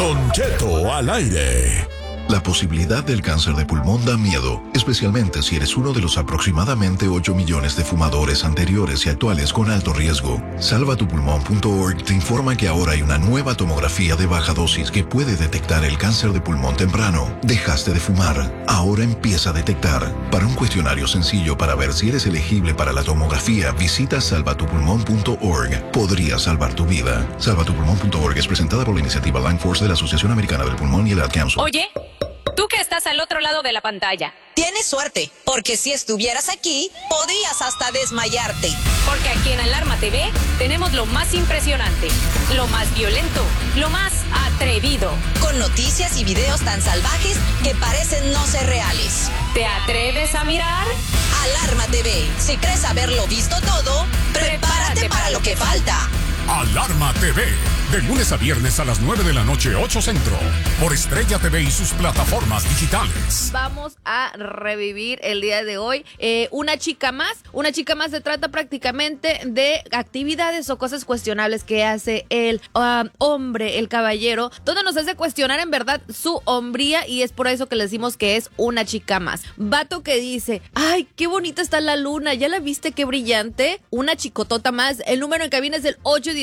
Don Cheto al aire. La posibilidad del cáncer de pulmón da miedo, especialmente si eres uno de los aproximadamente 8 millones de fumadores anteriores y actuales con alto riesgo. Salvatupulmón.org te informa que ahora hay una nueva tomografía de baja dosis que puede detectar el cáncer de pulmón temprano. Dejaste de fumar, ahora empieza a detectar. Para un cuestionario sencillo para ver si eres elegible para la tomografía, visita salvatupulmón.org. Podría salvar tu vida. Salvatupulmón.org es presentada por la iniciativa Lung Force de la Asociación Americana del Pulmón y el Ad Council. Oye, tú que estás al otro lado de la pantalla. Tienes suerte, porque si estuvieras aquí, podrías hasta desmayarte. Porque aquí en Alarma TV tenemos lo más impresionante, lo más violento, lo más atrevido. Con noticias y videos tan salvajes que parecen no ser reales. ¿Te atreves a mirar? Alarma TV. Si crees haberlo visto todo, prepárate para lo que falta. Alarma TV, de lunes a viernes a las 9 de la noche, 8 Centro, por Estrella TV y sus plataformas digitales. Vamos a revivir el día de hoy una chica más se trata prácticamente de actividades o cosas cuestionables que hace el hombre, el caballero, donde nos hace cuestionar en verdad su hombría, y es por eso que le decimos que es una chica más. Vato que dice, ay, qué bonita está la luna, ¿ya la viste? Qué brillante. Una chicotota más. El número en cabina es el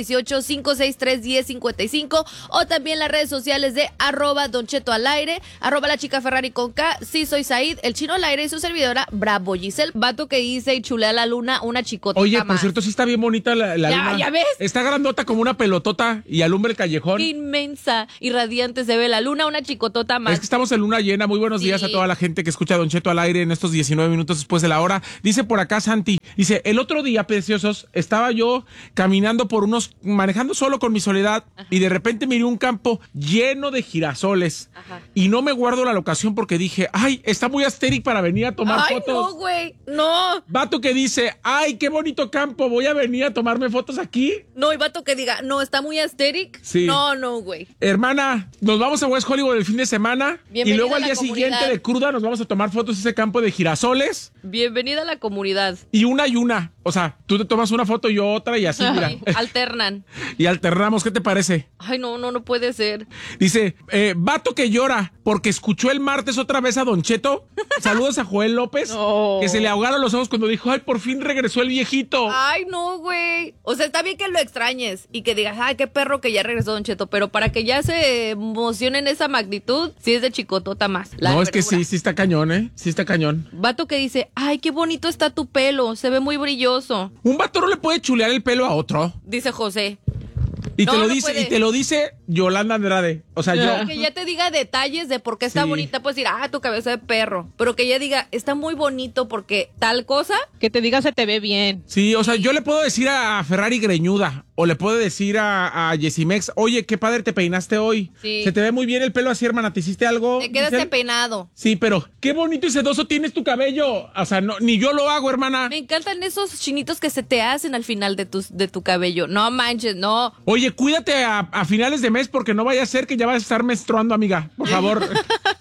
818-563-1055, o también las redes sociales de @Don Cheto al aire, @La Chica Ferrari con K, sí soy Said, el chino al aire y su servidora Bravo Giselle. Vato que dice y chulea la luna, una chicota. Oye, más. por cierto, sí está bien bonita la luna. ¿Ya ves? Está grandota como una pelotota y alumbra el callejón. Inmensa y radiante se ve la luna, una chicotota más. Es que estamos en luna llena. Muy buenos días a toda la gente que escucha a Don Cheto al aire en estos 19 minutos después de la hora. Dice por acá Santi, dice, el otro día, preciosos, estaba yo caminando manejando solo con mi soledad. Ajá. Y de repente miré un campo lleno de girasoles. Ajá. Y no me guardo la locación porque dije, ay, está muy asteric para venir a tomar fotos. No, güey, no. Vato que dice, ay, qué bonito campo, voy a venir a tomarme fotos aquí. No, y vato que diga, no, está muy asteric. Sí. No, güey. Hermana, nos vamos a West Hollywood el fin de semana. Bienvenida, y luego al día comunidad. Siguiente de cruda nos vamos a tomar fotos en ese campo de girasoles. Bienvenida a la comunidad. Y una. O sea, tú te tomas una foto y yo otra y así, mira. Alternan. Y alternamos, ¿qué te parece? Ay, no puede ser. Dice, vato que llora porque escuchó el martes otra vez a Don Cheto. Saludos a Joel López, que se le ahogaron los ojos cuando dijo, ay, por fin regresó el viejito. Ay, no, güey. O sea, está bien que lo extrañes y que digas, ay, qué perro que ya regresó Don Cheto, pero para que ya se emocione en esa magnitud, sí es de chicotota más. No, es que sí está cañón, Sí está cañón. Vato que dice, ay, qué bonito está tu pelo, se ve muy brilloso. Un vato no le puede chulear el pelo a otro. Dice José. Y te lo dice Yolanda Andrade. O sea, yo. Que ya te diga detalles de por qué está bonita, pues decir, tu cabeza de perro. Pero que ella diga, está muy bonito porque tal cosa. Que te diga, se te ve bien. Sí, o sea, yo le puedo decir a Ferrari greñuda. O le puedo decir a Jessimex, oye, qué padre te peinaste hoy. Sí. Se te ve muy bien el pelo así, hermana. ¿Te hiciste algo? Te quedaste peinado. Sí, pero qué bonito y sedoso tienes tu cabello. O sea, no, ni yo lo hago, hermana. Me encantan esos chinitos que se te hacen al final de tu cabello. No manches, no. Oye, cuídate a finales de mes porque no vaya a ser que ya vas a estar menstruando, amiga. Por favor.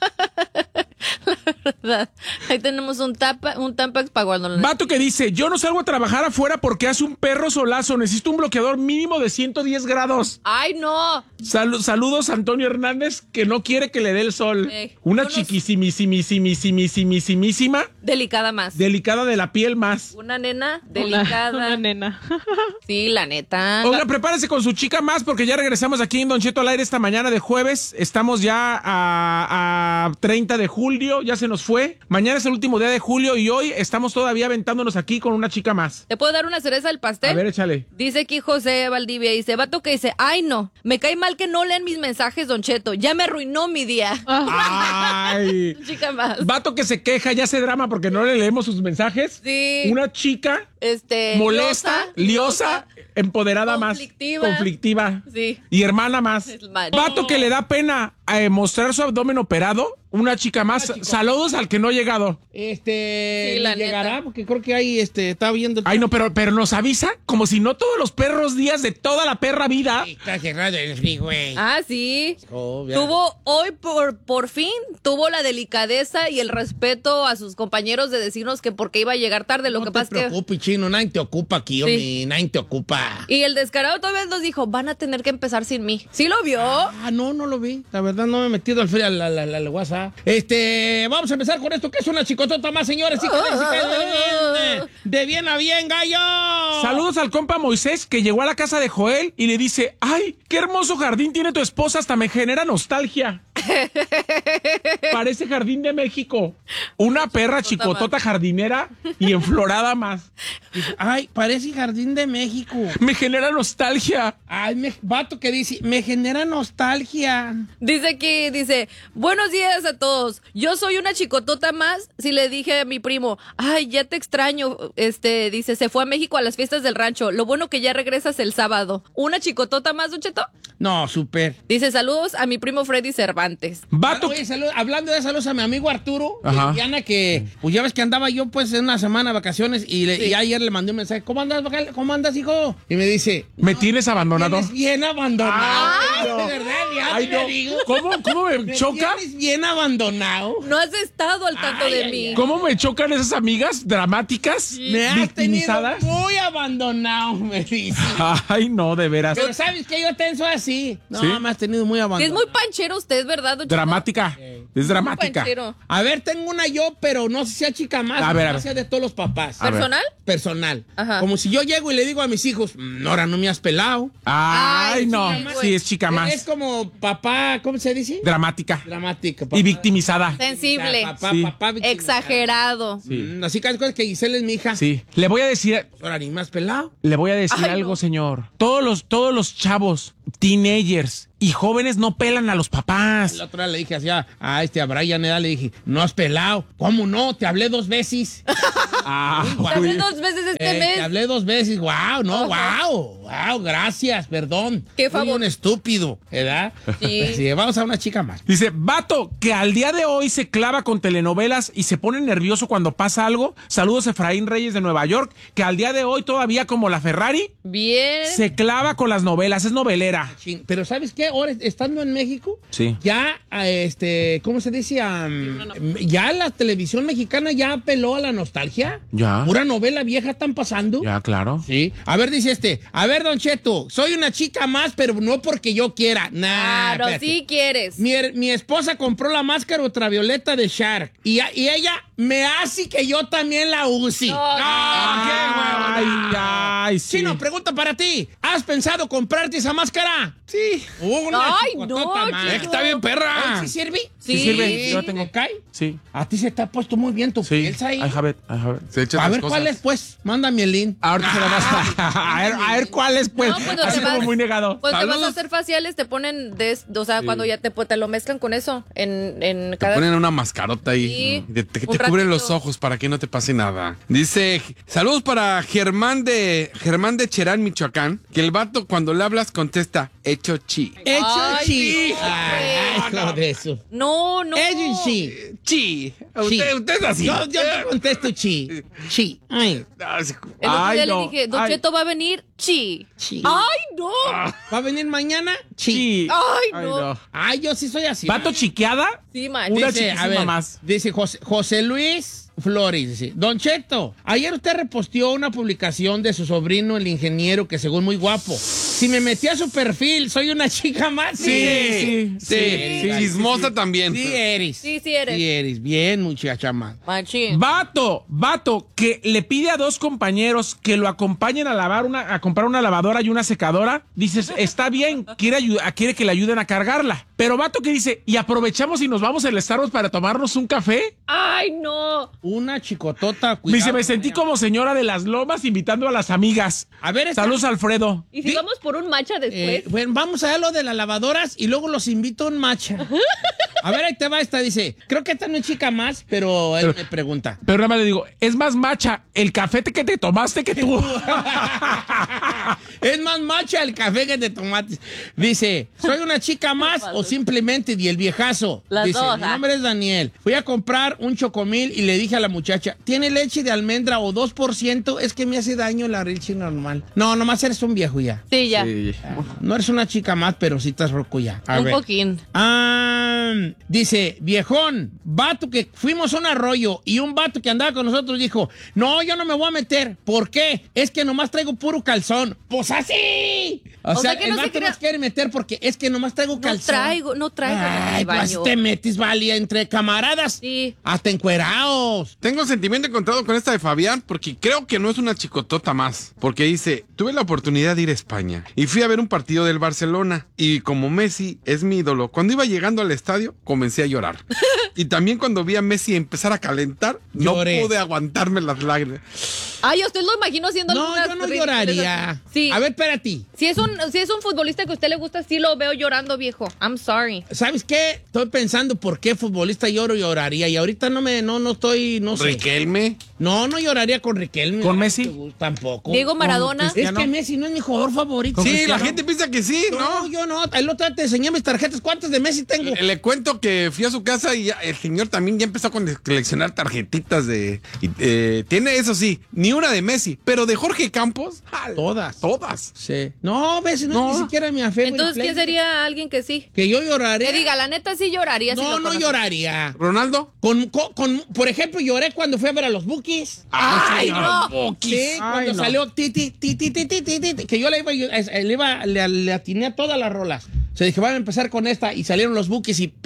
La verdad. Ahí tenemos un Tampax para guardarlo. Vato que dice, yo no salgo a trabajar afuera porque hace un perro solazo. Necesito un bloqueador mínimo de 110 grados. ¡Ay, no! Saludos a Antonio Hernández, que no quiere que le dé el sol. Una chiquisimisimísima. Delicada más. Delicada de la piel más. Una nena delicada. Una nena. Sí, la neta. Oiga, prepárese con su chica más porque ya regresamos aquí en Don Cheto al aire esta mañana de jueves. Estamos ya a 30 de julio, ya se nos fue. Mañana es el último día de julio y hoy estamos todavía aventándonos aquí con una chica más. ¿Te puedo dar una cereza al pastel? A ver, échale. Dice aquí José Valdivia, dice, vato que dice, ay no, me cae mal que no lean mis mensajes, Don Cheto, ya me arruinó mi día. Ay. Chica más. Vato que se queja, ya se drama porque no le leemos sus mensajes. Sí. Una chica molesta, liosa, empoderada conflictiva. Sí. Y hermana más. Vato que le da pena mostrar su abdomen operado una chica más. Saludos al que no ha llegado. Sí, la llegará, neta. porque creo que ahí está viendo. Ay, no, pero nos avisa como si no todos los perros días de toda la perra vida. Está cerrado el freeway. Ah, sí. Oh, ya. Tuvo hoy por fin, tuvo la delicadeza y el respeto a sus compañeros de decirnos que porque iba a llegar tarde. Lo que pasa es No te preocupes, chino, nadie te ocupa aquí, hombre, nadie te ocupa. Y el descarado todavía nos dijo, van a tener que empezar sin mí. ¿Sí lo vio? Ah, no lo vi. La verdad no me he metido al WhatsApp. Vamos a empezar con esto, que es una chicotota más, señores. De bien a bien, gallo. Saludos al compa Moisés que llegó a la casa de Joel y le dice, ay, qué hermoso jardín tiene tu esposa, hasta me genera nostalgia. Parece Jardín de México. Una perra chicotota jardinera y enflorada más. Ay, parece Jardín de México. Me genera nostalgia. Ay, vato que dice, me genera nostalgia. Dice, buenos días a todos. Yo soy una chicotota más. Si le dije a mi primo, ay, ya te extraño. Dice, se fue a México a las fiestas del rancho. Lo bueno que ya regresas el sábado. ¿Una chicotota más, Don Cheto? No, súper. Dice, saludos a mi primo Freddy Cervantes. Vato. Oye, hablando de saludos a mi amigo Arturo, Ajá. Diana, que pues ya ves que andaba yo pues en una semana de vacaciones y ayer le mandé un mensaje, ¿cómo andas, hijo? Y me dice, ¿Me tienes abandonado? tienes bien abandonado. Ay, no. De verdad, ya Ay, te no. digo. ¿Cómo me choca? Tienes bien abandonado. No has estado al tanto Ay, de ay, mí. ay. ¿Cómo me chocan esas amigas dramáticas? Me has tenido Victimizadas. muy abandonado, me dice. Ay, no, de veras. Pero sabes que yo tenso así. No, ¿Sí? me has tenido muy Sí, abandonado. es muy panchero usted, ¿verdad, Don Cheto? Dramática. Es dramática. Panchero. A ver, tengo una yo, pero no sé si sea chica más. A ver, a no ver. sea de todos los papás. A ver. ¿Personal? Personal. Ajá. Como si yo llego y le digo a mis hijos, ahora no me has pelado. Ay, Ay, no. sí, güey. Sí, es chica más. Es como papá, ¿cómo se dice? Dramática. Dramática. Papá. Y victimizada. Sensible. Papá, Sí. papá, victimizado. Exagerado. Así que cosas que Giselle es mi hija. Sí. Le voy a decir Ahora ni me has pelado. Ay, algo, no. señor. Todos los chavos, teenagers y jóvenes no pelan a los papás. La otra vez le dije así a Brian, le dije, no has pelado. ¿Cómo no? Te hablé 2 veces. Ah, Te hablé 2 veces este Te mes. hablé 2 veces. Wow, no, wow, gracias, perdón. Qué Fui favor. un estúpido, ¿verdad? Sí. Sí, vamos a una chica más. Dice, vato, que al día de hoy se clava con telenovelas y se pone nervioso cuando pasa algo. Saludos, Efraín Reyes de Nueva York, que al día de hoy todavía como la Ferrari Bien. se clava con las novelas, es novelera. Pero ¿sabes qué? Ahora, estando en México, Sí. ya, ¿cómo se dice? Ya la televisión mexicana ya apeló a la nostalgia. Ya. Pura novela vieja están pasando. Ya, claro. Sí. A ver, dice a ver, Don Cheto, soy una chica más, pero no porque yo quiera. Nah, Claro, espérate. sí quieres. Mi esposa compró la máscara ultravioleta de Shark y ella me hace que yo también la use. No, Ay, sí. Chino, pregunta para ti. ¿Has pensado comprarte esa máscara? Sí. Ay, no, más. Chino. Está bien, perra. ¿Sí sirve? Sí sirve, yo la tengo. ¿Te cae? Sí. A ti se te ha puesto muy bien tu Sí. piel, ahí. I have it. Se echa A las ver, cosas. ¿cuál es, pues? Mándame el link. Ahorita se la vas a ver cuál es, pues. No, cuando Así te como vas- muy negado. Cuando te vas a Saludos. hacer faciales te ponen, cuando ya te lo mezclan con eso en Te cada... ponen una mascarota ahí. Sí, Que te un cubren ratito. los ojos para que no te pase nada. Dice, saludos para Germán de Cherán, Michoacán, que el vato cuando le hablas contesta, hecho chi. Hecho Ay, chi. sí, Ay, hombre. hijo de eso. No. Hecho chi. Chi. Chi. Usted es así. Yo te contesto chi. Chi. Ay. El otro Ay, día no. le dije, Don Ay. Cheto va a venir, chi. Chi. ¡Ay, no! ¿Va a venir mañana? Chi. Sí. Ay, no. Ay, yo sí soy así. ¿Vato chiqueada? Sí, man. Una Dice, chiquísima más. Dice José Luis Flores, dice, Don Cheto, ayer usted reposteó una publicación de su sobrino, el ingeniero, que según muy guapo. Si me metí a su perfil, soy una chica más. Sí. Chismosa también. Sí eres. Sí eres. Sí eres. Bien, muchacha más. Machín. Vato, que le pide a 2 compañeros que lo acompañen a comprar una lavadora y una secadora. Dices, está bien, quiere que le ayuden a cargarla. Pero vato que dice, y aprovechamos y nos vamos al Starbucks para tomarnos un café. ¡Ay, no! Una chicotota, Me dice, cuidado. me sentí como señora de las lomas invitando a las amigas. A ver, Saludos, Alfredo. ¿Y si vamos por un matcha después? Bueno, vamos a ver lo de las lavadoras y luego los invito a un matcha. A ver, ahí te va esta, dice, creo que esta no es chica más, pero él me pregunta. Pero nada más le digo, es más macha el café que te tomaste que tú. Es más macha el café que te tomaste. Dice, ¿soy una chica más o simplemente di el viejazo? Las Dice, dos, mi nombre es Daniel. Fui a comprar un chocomil y le dije a la muchacha, ¿tiene leche de almendra o 2%? Es que me hace daño la leche normal. No, nomás eres un viejo ya. Sí, ya. Sí. No eres una chica más, pero sí estás roco ya. A Un ver. poquín. Dice, viejón, vato que fuimos a un arroyo y un vato que andaba con nosotros dijo, no, yo no me voy a meter. ¿Por qué? Es que nomás traigo puro calzón. ¡Pues así! O sea, que el no se vato crea- no se quiere meter porque es que nomás traigo calzón. No traigo. Ay, en el pues baño. te metes, valía, entre camaradas. Sí. Hasta encuerados. Tengo sentimiento encontrado con esta de Fabián porque creo que no es una chicotota más. Porque dice, tuve la oportunidad de ir a España y fui a ver un partido del Barcelona. Y como Messi es mi ídolo, cuando iba llegando al estadio comencé a llorar. Y también cuando vi a Messi empezar a calentar, Lloré. no pude aguantarme las lágrimas. Ay, usted lo imagino haciendo No, algunas yo no ridiculeces lloraría. así. Sí. A ver, espérate. Si es un futbolista que a usted le gusta, sí lo veo llorando, viejo. I'm sorry. ¿Sabes qué? Estoy pensando por qué futbolista lloraría. Y ahorita no estoy, no sé. Riquelme. No lloraría con Riquelme. ¿Con No, Messi? Tampoco. Diego Maradona. Es que Messi no es mi jugador favorito. Sí, la gente piensa que sí, No, ¿no? yo no. El otro día te enseñé mis tarjetas. ¿Cuántas de Messi tengo? Le cuento que fui a su casa y ya el señor también ya empezó con coleccionar tarjetitas de... tiene, eso sí, ni una de Messi, pero de Jorge Campos. Todas. Todas. Sí. No, ves, no, ni siquiera me afecta. Entonces, ¿quién sería alguien que sí? Que yo lloraría. Que diga, la neta sí lloraría. si No, lo no conoces. lloraría. ¿Ronaldo? Por ejemplo, lloré cuando fui a ver a los Bookies. ¡Ay, no! no! Sí, cuando salió Titi, que yo le atiné a todas las rolas. O sea, dije, van a empezar con esta y salieron los Bookies y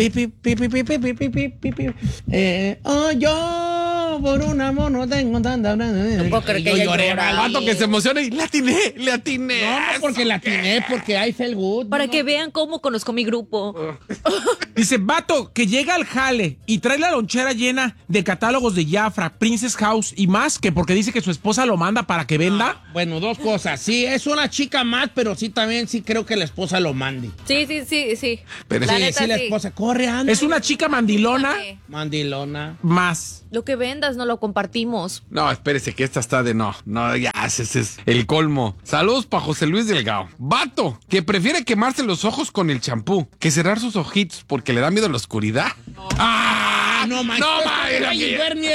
yo por un amor no tengo tanta... No puedo creer que yo haya lloré, llorado. vale. Vato que se emociona y le atiné. No, porque la atiné, porque I felt good. Para No. que vean cómo conozco mi grupo. Dice, vato, que llega al jale y trae la lonchera llena de catálogos de Jafra, Princess House y más, que porque dice que su esposa lo manda para que venda. Bueno, dos cosas. Sí, es una chica más, pero sí también sí creo que la esposa lo mande. Sí. Pero la Sí, neta sí, la sí. esposa corre, anda. Es una chica mandilona Mandilona. más. Lo que vendas no lo compartimos. No, espérese que esta está de no, ya, ese es el colmo. Saludos para José Luis Delgado. Vato, que prefiere quemarse los ojos con el champú que cerrar sus ojitos porque le da miedo la oscuridad. ¡Ah! No, manches. ¡No, manches! Oye, Bernie,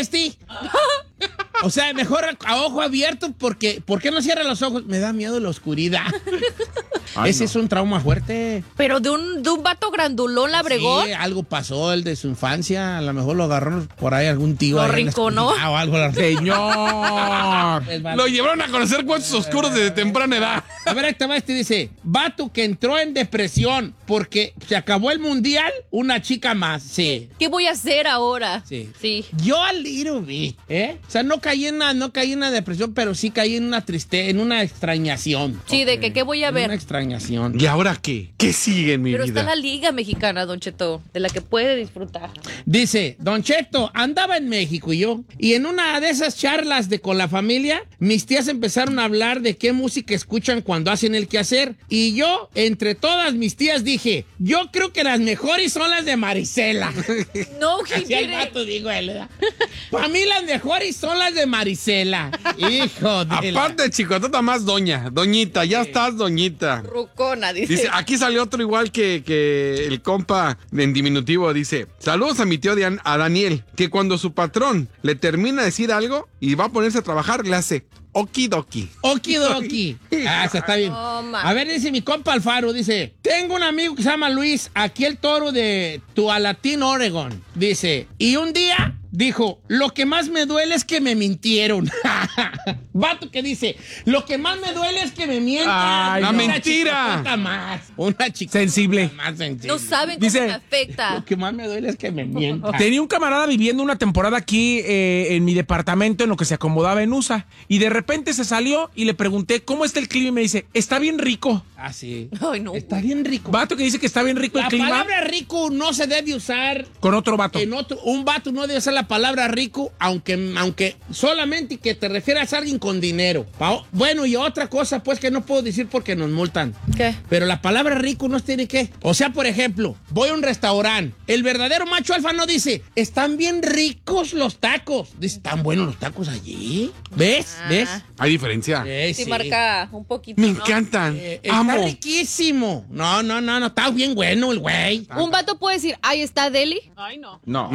O sea, mejor a ojo abierto porque... ¿Por qué no cierra los ojos? Me da miedo la oscuridad. Ese es un trauma fuerte. Pero de un vato grandulón labregón. Sí, algo pasó, el de su infancia. A lo mejor lo agarró por ahí algún tío. Lo ahí en la rinconó. oscuridad o algo. Señor. Es malo. Lo llevaron a conocer cuentos oscuros desde temprana edad. A ver, ahí te va, dice, vato que entró en depresión porque se acabó el mundial, una chica más. Sí. ¿Qué voy a hacer ahora? Sí. Sí. A little bit, ¿eh? O sea, no caí en una depresión, pero sí caí en una tristeza, en una extrañación. Sí, de que qué voy a En una ver. extrañación. ¿Y ahora qué? ¿Qué sigue en mi Pero está vida? la liga mexicana, Don Cheto, de la que puede disfrutar. Dice, Don Cheto, andaba en México y en una de esas charlas con la familia, mis tías empezaron a hablar de qué música escuchan cuando hacen el quehacer. Y yo, entre todas mis tías, dije, yo creo que las mejores son las de Marisela. No, Así el vato, digo él, ¿verdad? Para mí las mejores son las de Marisela. Hijo de Aparte, chicotota más doñita, ya estás doñita. Rucona, Dice, aquí salió otro igual que el compa en diminutivo, dice, saludos a mi tío a Daniel, que cuando su patrón le termina de decir algo y va a ponerse a trabajar, le hace okidoki. Okidoki. Ah, está bien. No, man. A ver, dice mi compa Alfaro, dice, tengo un amigo que se llama Luis, aquí el toro de Tualatin, Oregon. Dice, y un día dijo, lo que más me duele es que me mintieron. Vato que dice, lo que más me duele es que me mientan. Ay, la no. mentira. Una chica Sensible. más sensible. No saben cómo Dice- me afecta. Lo que más me duele es que me mientan. Tenía un camarada viviendo una temporada aquí en mi departamento en lo que se acomodaba en USA. Y de repente se salió y le pregunté, ¿cómo está el clima? Y me dice, está bien rico. Ah, sí. Ay, no. Está bien rico. Vato que dice que está bien rico el La clima palabra rico no se debe usar con otro vato. en otro. Un vato no debe usar la la palabra rico, aunque solamente que te refieras a alguien con dinero. Bueno, y otra cosa, pues, que no puedo decir porque nos multan. ¿Qué? Pero la palabra rico no tiene que. O sea, por ejemplo, voy a un restaurante. El verdadero macho alfa no dice, están bien ricos los tacos. Dice, ¿están buenos los tacos allí? ¿Ves? ¿Ves? Hay diferencia. Sí, marca un poquito. Me ¿no? encantan. Está riquísimo. No, está bien bueno el güey. Un vato puede decir, ahí está Deli. Ay, no. No.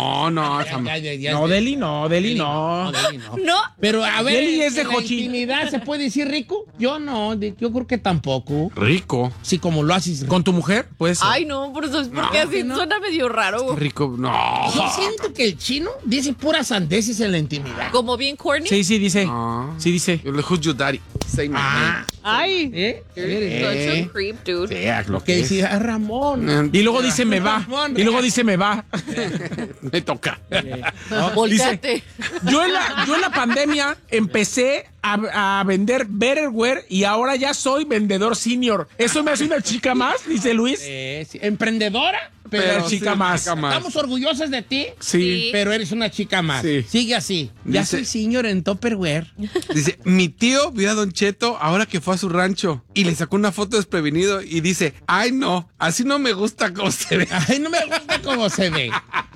No, Deli no. No. Pero a ver, Deli es de ¿en la Jochi. intimidad se puede decir rico? Yo no, yo creo que tampoco. Rico. Sí, como lo haces. ¿Con tu mujer? Pues. Ay, no, por eso es porque así suena medio raro. Rico. No. Yo siento que el chino dice puras sandeces en la intimidad. Como bien corny. Sí, dice. Ah. Sí, dice. Who's your daddy? Say my name. Ay. Such a creep, dude. Sí, lo que decía Ramón. Y luego dice me va. Ramón. Y luego dice me va. Me toca. Volteate. Yo en la pandemia empecé a vender Betterware y ahora ya soy vendedor senior. ¿Eso me hace una chica más? Dice Luis. Sí. Emprendedora, pero chica sí, más. Estamos orgullosos de ti. Sí. Pero eres una chica más. Sí. Sigue así. Ya Dice- soy senior en Tupperware. Dice, mi tío vio a Don Cheto ahora que fue a su rancho y le sacó una foto desprevenido y dice, ay no, así no me gusta cómo se ve. Ay, no me gusta cómo se ve.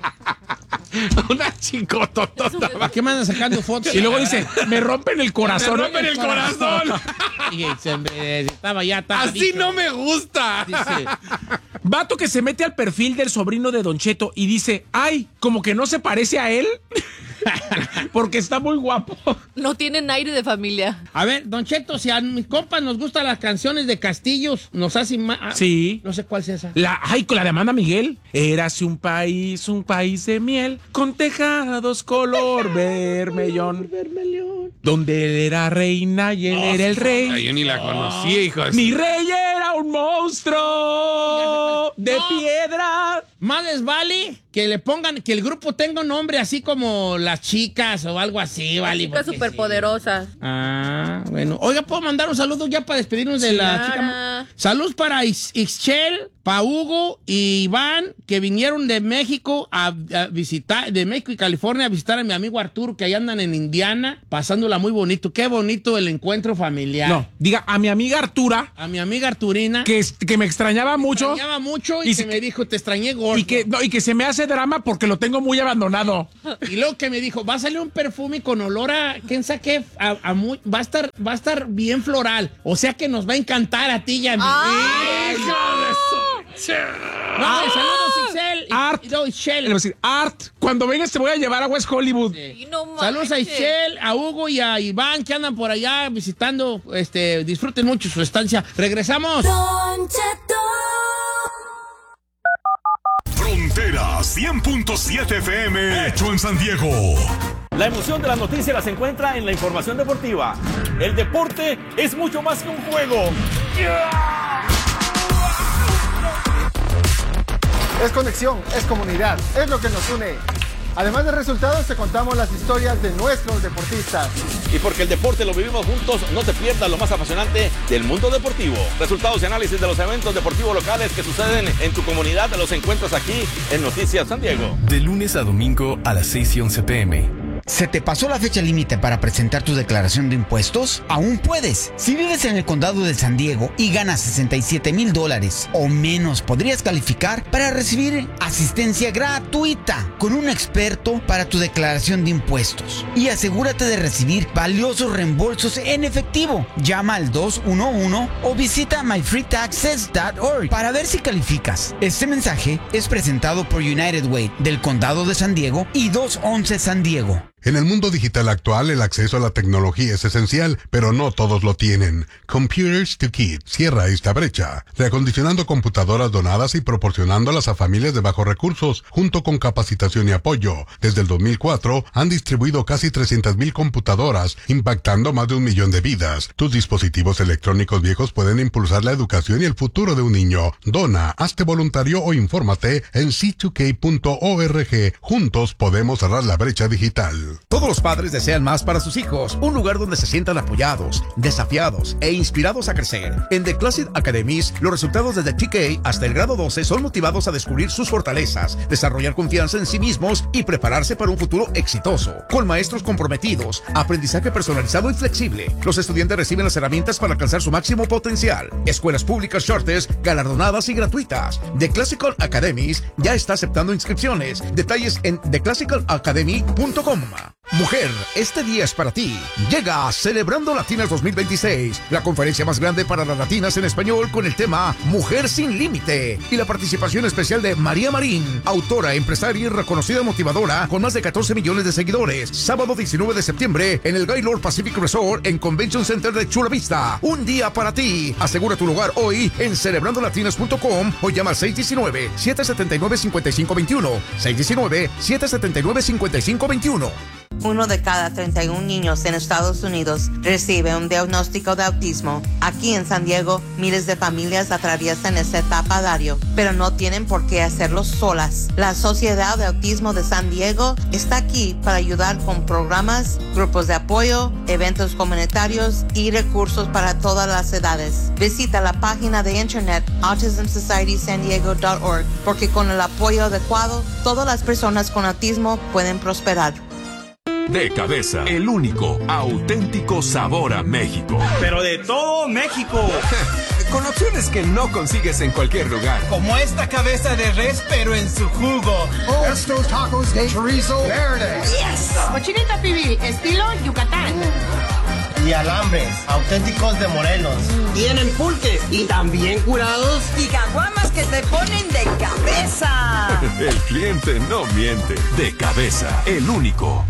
Una chicototota. ¿Para qué me andan sacando fotos? Y luego dice, me rompen el corazón. Me rompen el corazón. Y estaba ya Así no me gusta. Dice, Vato que se mete al perfil del sobrino de Don Cheto y dice, ay, como que no se parece a él. Porque está muy guapo. No tienen aire de familia. a ver, Don Cheto, si a mis compas nos gustan las canciones de Castillos, nos hacen más. Sí. No sé cuál sea esa. Con la de Amanda Miguel. Érase un país de miel, con tejados color vermellón. Donde él era reina y él era el rey. Ay, yo ni la conocía, hijo de Mi rey era un monstruo de No. piedra. Más les vale que le pongan, que el grupo tenga un nombre así como Las Chicas o algo así, vale. Chicas porque superpoderosas. sí. Ah, bueno. Oiga, ¿puedo mandar un saludo ya para despedirnos de la chica? Saludos para Ixchel, para Hugo y Iván, que vinieron de México a visitar, de México y California a visitar a mi amigo Arturo, que allá andan en Indiana, pasándola muy bonito. Qué bonito el encuentro familiar. No, diga a mi amiga Artura, A mi amiga Arturina. que me extrañaba mucho. Me extrañaba mucho y Y que se- me dijo, te extrañé gordo. Y que se me hace drama porque lo tengo muy abandonado. Y luego que me dijo, va a salir un perfume con olor a, ¿quién sabe qué? Va a estar bien floral. O sea que nos va a encantar a ti y a mí. ¡Hijo de su... No, saludos, Ixchel. Art. No, Ixchel. Le voy a decir, Art, cuando vengas te voy a llevar a West Hollywood. Y no Saludos a manches. Ixchel, a Hugo y a Iván que andan por allá visitando. Disfruten mucho su estancia. Regresamos. Frontera 100.7 FM, hecho en San Diego. La emoción de las noticias las encuentra en la información deportiva. El deporte es mucho más que un juego. Es conexión, es comunidad, es lo que nos une. Además de resultados, te contamos las historias de nuestros deportistas. Y porque el deporte lo vivimos juntos, no te pierdas lo más apasionante del mundo deportivo. Resultados y análisis de los eventos deportivos locales que suceden en tu comunidad los encuentras aquí en Noticias San Diego. De lunes a domingo a las 6 y 11 p.m. ¿Se te pasó la fecha límite para presentar tu declaración de impuestos? Aún puedes. Si vives en el condado de San Diego y ganas $67,000 o menos, podrías calificar para recibir asistencia gratuita con un experto para tu declaración de impuestos. Y asegúrate de recibir valiosos reembolsos en efectivo. Llama al 211 o visita myfreetaxes.org para ver si calificas. Este mensaje es presentado por United Way del condado de San Diego y 211 San Diego. En el mundo digital actual, el acceso a la tecnología es esencial, pero no todos lo tienen. Computers to Kids cierra esta brecha, reacondicionando computadoras donadas y proporcionándolas a familias de bajos recursos, junto con capacitación y apoyo. Desde el 2004, han distribuido casi 300,000 computadoras, impactando más de 1 millón de vidas. Tus dispositivos electrónicos viejos pueden impulsar la educación y el futuro de un niño. Dona, hazte voluntario o infórmate en c2k.org. Juntos podemos cerrar la brecha digital. Todos los padres desean más para sus hijos, un lugar donde se sientan apoyados, desafiados e inspirados a crecer. En The Classic Academies, los resultados desde TK hasta el grado 12 son motivados a descubrir sus fortalezas, desarrollar confianza en sí mismos y prepararse para un futuro exitoso. Con maestros comprometidos, aprendizaje personalizado y flexible, los estudiantes reciben las herramientas para alcanzar su máximo potencial. Escuelas públicas Charters, galardonadas y gratuitas. The Classical Academies ya está aceptando inscripciones. Detalles en theclassicalacademy.com. Mujer, este día es para ti. Llega Celebrando Latinas 2026, la conferencia más grande para las latinas en español con el tema Mujer sin Límite y la participación especial de María Marín, autora, empresaria y reconocida motivadora con más de 14 millones de seguidores. Sábado 19 de septiembre en el Gaylord Pacific Resort en Convention Center de Chula Vista. Un día para ti. Asegura tu lugar hoy en celebrandolatinas.com o llama al 619-779-5521. 619-779-5521. 1 de cada 31 niños en Estados Unidos recibe un diagnóstico de autismo. Aquí en San Diego, miles de familias atraviesan esta etapa diario, pero no tienen por qué hacerlo solas. La Sociedad de Autismo de San Diego está aquí para ayudar con programas, grupos de apoyo, eventos comunitarios y recursos para todas las edades. Visita la página de internet autismsocietysandiego.org porque con el apoyo adecuado, todas las personas con autismo pueden prosperar. De Cabeza, el único auténtico sabor a México. Pero de todo México. Con opciones que no consigues en cualquier lugar. Como esta cabeza de res, pero en su jugo. Estos tacos de chorizo verde. Yes. Cochinita pibil, estilo Yucatán. Y alambres, auténticos de Morelos. Tienen pulques y también curados. Y caguamas que te ponen de cabeza. El cliente no miente. De Cabeza, el único.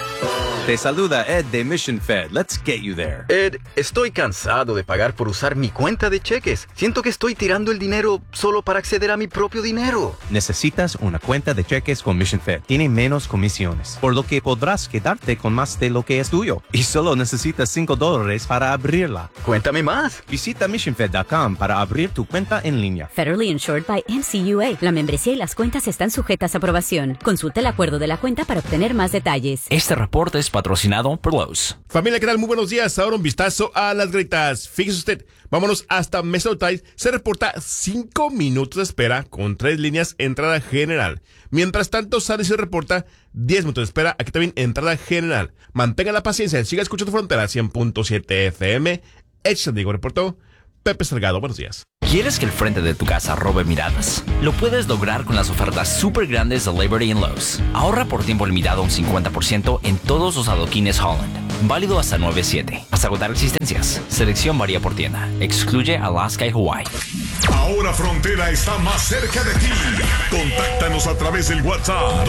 Te saluda Ed de Mission Fed. Let's get you there. Ed, estoy cansado de pagar por usar mi cuenta de cheques. Siento que estoy tirando el dinero solo para acceder a mi propio dinero. Necesitas una cuenta de cheques con Mission Fed. Tiene menos comisiones, por lo que podrás quedarte con más de lo que es tuyo. Y solo necesitas $5 para abrirla. Cuéntame más. Visita missionfed.com para abrir tu cuenta en línea. Federally insured by NCUA. La membresía y las cuentas están sujetas a aprobación. Consulta el acuerdo de la cuenta para obtener más detalles. Este reporte es patrocinado por Lowe's. Familia, ¿qué tal? Muy buenos días. Ahora un vistazo a las grietas. Fíjese usted, vámonos hasta Mesotais. Se reporta 5 minutos de espera con 3 líneas entrada general. Mientras tanto, Sandy se reporta 10 minutos de espera. Aquí también entrada general. Mantenga la paciencia. Siga escuchando Frontera 100.7 FM. San Diego reportó Pepe Salgado. Buenos días. ¿Quieres que el frente de tu casa robe miradas? Lo puedes lograr con las ofertas super grandes de Labor Day en Lowe's. Ahorra por tiempo limitado un 50% en todos los adoquines Holland. Válido hasta 9/7. Hasta agotar existencias. Selección varía por tienda. Excluye Alaska y Hawaii. Ahora Frontera está más cerca de ti. Contáctanos a través del WhatsApp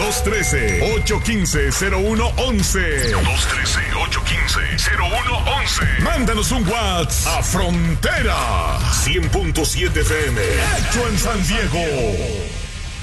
213-815-0111. 213-815-0111. Mándanos un WhatsApp a Frontera 100.7 FM. Hecho en San Diego.